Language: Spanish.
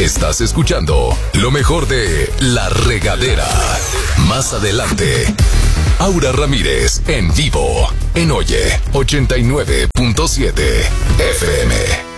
Estás escuchando lo mejor de La Regadera. Más adelante, Aura Ramírez en vivo en Oye 89.7 FM.